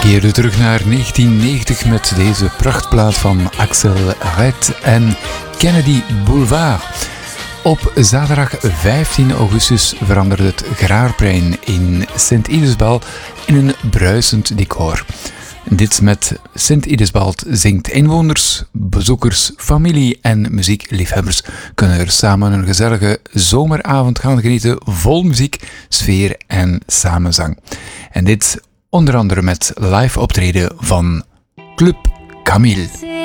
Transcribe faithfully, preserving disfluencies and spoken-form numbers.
keerde terug naar negentien negentig met deze prachtplaat van Axel Red en Kennedy Boulevard. Op zaterdag vijftien augustus veranderde het Graarplein in Sint-Idesbald in een bruisend decor. Dit met Sint-Idesbald zingt. Inwoners, bezoekers, familie en muziekliefhebbers kunnen er samen een gezellige zomeravond gaan genieten vol muziek, sfeer en samenzang. En dit onder andere met live optreden van Club Camille.